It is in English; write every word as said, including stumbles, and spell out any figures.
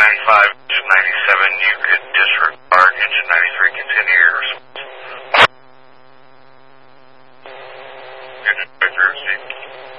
ninety-five, engine ninety-seven, you could disregard engine ninety-three, continue your response. Engine ninety-three received.